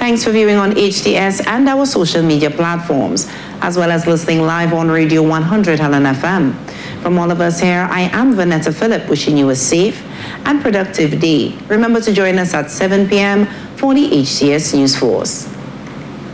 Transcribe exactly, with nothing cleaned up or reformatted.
Thanks for viewing on H T S and our social media platforms, as well as listening live on Radio one hundred Helen F M. From all of us here, I am Vanetta Phillip, wishing you a safe and productive day. Remember to join us at seven p m for the H T S News Force.